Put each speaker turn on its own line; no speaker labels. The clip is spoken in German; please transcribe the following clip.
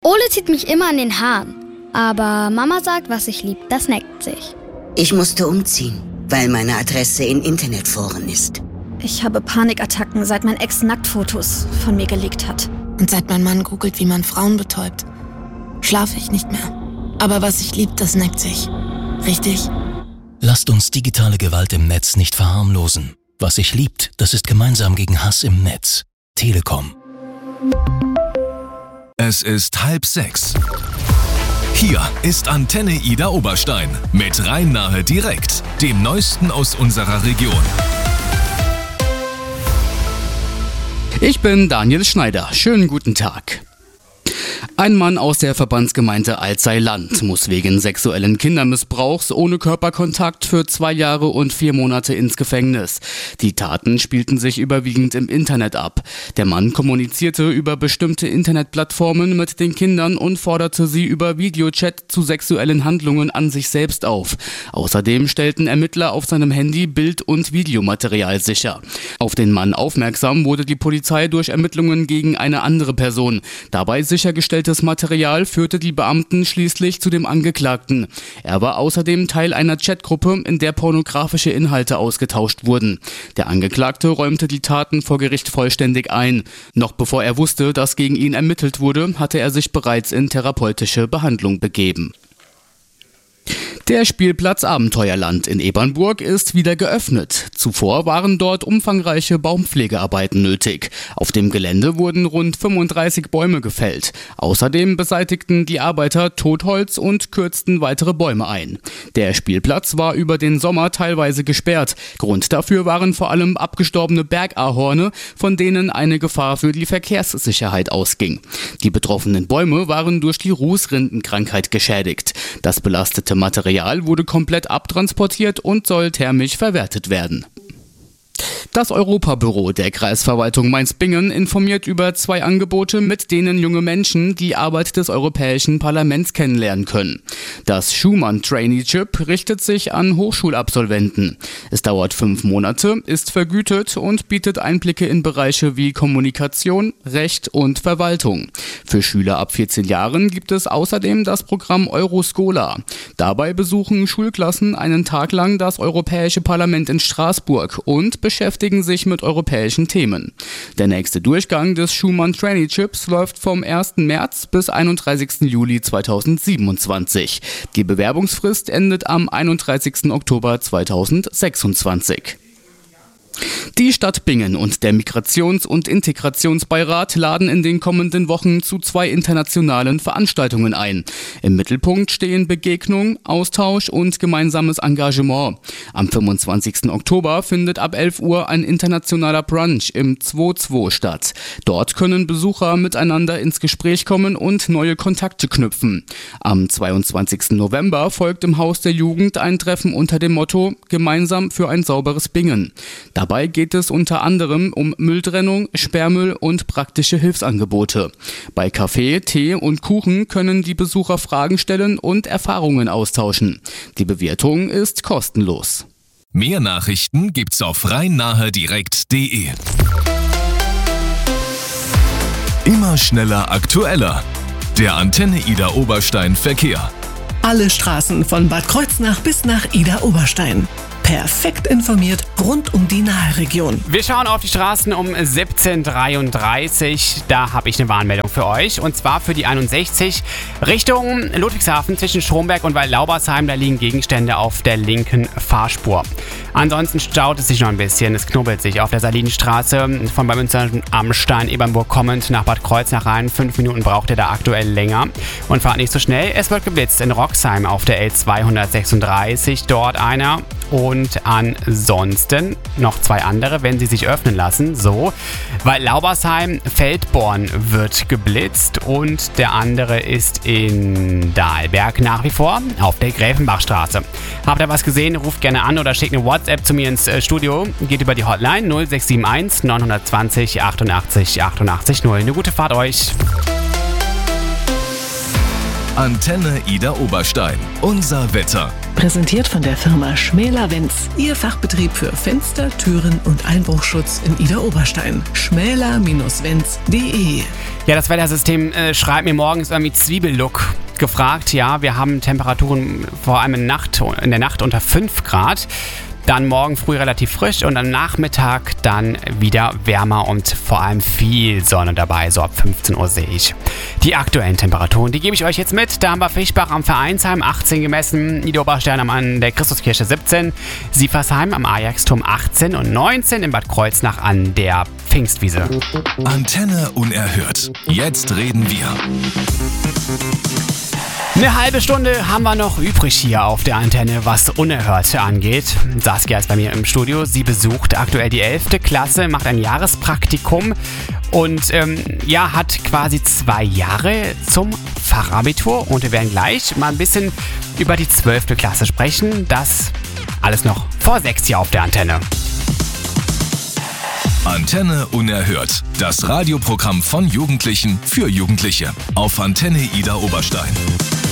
Ole zieht mich immer an den Haaren. Aber Mama sagt, was ich lieb, das neckt sich.
Ich musste umziehen, weil meine Adresse in Internetforen ist.
Ich habe Panikattacken, seit mein Ex Nacktfotos von mir gelegt hat.
Und seit mein Mann googelt, wie man Frauen betäubt, schlafe ich nicht mehr. Aber was ich lieb, das neckt sich. Richtig?
Lasst uns digitale Gewalt im Netz nicht verharmlosen. Was sich liebt, das ist gemeinsam gegen Hass im Netz. Telekom.
Es ist 5:30. Hier ist Antenne Ida Oberstein mit Rhein-Nahe direkt, dem Neuesten aus unserer Region.
Ich bin Daniel Schneider. Schönen guten Tag. Ein Mann aus der Verbandsgemeinde Alzey-Land muss wegen sexuellen Kindermissbrauchs ohne Körperkontakt für 2 Jahre und 4 Monate ins Gefängnis. Die Taten spielten sich überwiegend im Internet ab. Der Mann kommunizierte über bestimmte Internetplattformen mit den Kindern und forderte sie über Videochat zu sexuellen Handlungen an sich selbst auf. Außerdem stellten Ermittler auf seinem Handy Bild- und Videomaterial sicher. Auf den Mann aufmerksam wurde die Polizei durch Ermittlungen gegen eine andere Person. Dabei sichergestelltes Material führte die Beamten schließlich zu dem Angeklagten. Er war außerdem Teil einer Chatgruppe, in der pornografische Inhalte ausgetauscht wurden. Der Angeklagte räumte die Taten vor Gericht vollständig ein. Noch bevor er wusste, dass gegen ihn ermittelt wurde, hatte er sich bereits in therapeutische Behandlung begeben. Der Spielplatz Abenteuerland in Ebernburg ist wieder geöffnet. Zuvor waren dort umfangreiche Baumpflegearbeiten nötig. Auf dem Gelände wurden rund 35 Bäume gefällt. Außerdem beseitigten die Arbeiter Totholz und kürzten weitere Bäume ein. Der Spielplatz war über den Sommer teilweise gesperrt. Grund dafür waren vor allem abgestorbene Bergahorne, von denen eine Gefahr für die Verkehrssicherheit ausging. Die betroffenen Bäume waren durch die Rußrindenkrankheit geschädigt. Das belastete Material wurde komplett abtransportiert und soll thermisch verwertet werden. Das Europabüro der Kreisverwaltung Mainz-Bingen informiert über 2 Angebote, mit denen junge Menschen die Arbeit des Europäischen Parlaments kennenlernen können. Das Schumann-Traineeship richtet sich an Hochschulabsolventen. Es dauert 5 Monate, ist vergütet und bietet Einblicke in Bereiche wie Kommunikation, Recht und Verwaltung. Für Schüler ab 14 Jahren gibt es außerdem das Programm Euroscola. Dabei besuchen Schulklassen einen Tag lang das Europäische Parlament in Straßburg und beschäftigen sich mit europäischen Themen. Der nächste Durchgang des Schumann Traineeships läuft vom 1. März bis 31. Juli 2027. Die Bewerbungsfrist endet am 31. Oktober 2026. Die Stadt Bingen und der Migrations- und Integrationsbeirat laden in den kommenden Wochen zu 2 internationalen Veranstaltungen ein. Im Mittelpunkt stehen Begegnung, Austausch und gemeinsames Engagement. Am 25. Oktober findet ab 11 Uhr ein internationaler Brunch im 2-2 statt. Dort können Besucher miteinander ins Gespräch kommen und neue Kontakte knüpfen. Am 22. November folgt im Haus der Jugend ein Treffen unter dem Motto Gemeinsam für ein sauberes Bingen. Dabei geht es unter anderem um Mülltrennung, Sperrmüll und praktische Hilfsangebote. Bei Kaffee, Tee und Kuchen können die Besucher Fragen stellen und Erfahrungen austauschen. Die Bewirtung ist kostenlos.
Mehr Nachrichten gibt's auf rheinnahedirekt.de. Immer schneller, aktueller. Der Antenne Ida Oberstein Verkehr.
Alle Straßen von Bad Kreuznach bis nach Ida Oberstein. Perfekt informiert rund um die Nahe-Region.
Wir schauen auf die Straßen um 17:33 Uhr. Da habe ich eine Warnmeldung für euch. Und zwar für die 61 Richtung Ludwigshafen zwischen Stromberg und Waldlaubersheim. Da liegen Gegenstände auf der linken Fahrspur. Ansonsten staut es sich noch ein bisschen. Es knubbelt sich auf der Salinenstraße von Bad Münster am Stein Ebernburg kommend nach Bad Kreuznach rein. 5 Minuten braucht ihr da aktuell länger. Und fahrt nicht so schnell. Es wird geblitzt in Roxheim auf der L236. Dort einer. Und ansonsten noch 2 andere, wenn sie sich öffnen lassen. So, weil Laubersheim, Feldborn wird geblitzt und der andere ist in Dahlberg nach wie vor auf der Gräfenbachstraße. Habt ihr was gesehen? Ruft gerne an oder schickt eine WhatsApp zu mir ins Studio. Geht über die Hotline 0671 920 88 88 0. Eine gute Fahrt euch.
Antenne Ida Oberstein. Unser Wetter.
Präsentiert von der Firma Schmäler-Wenz. Ihr Fachbetrieb für Fenster, Türen und Einbruchschutz in Ida Oberstein. schmäler-wenz.de.
Ja, das Wettersystem schreibt mir morgens irgendwie Zwiebellook gefragt. Ja, wir haben Temperaturen vor allem in der Nacht unter 5 Grad. Dann morgen früh relativ frisch und am Nachmittag dann wieder wärmer und vor allem viel Sonne dabei. So ab 15 Uhr sehe ich. Die aktuellen Temperaturen, die gebe ich euch jetzt mit. Da haben wir Fischbach am Vereinsheim 18 gemessen, Ida Oberstein an der Christuskirche 17, Siefersheim am Ajaxturm 18 und 19 in Bad Kreuznach an der Pfingstwiese.
Antenne unerhört. Jetzt reden wir.
Eine halbe Stunde haben wir noch übrig hier auf der Antenne, was unerhört angeht. Saskia ist bei mir im Studio. Sie besucht aktuell die 11. Klasse, macht ein Jahrespraktikum und hat quasi 2 Jahre zum Fachabitur. Und wir werden gleich mal ein bisschen über die 12. Klasse sprechen. Das alles noch vor 6 hier auf der Antenne.
Antenne unerhört. Das Radioprogramm von Jugendlichen für Jugendliche. Auf Antenne Ida Oberstein.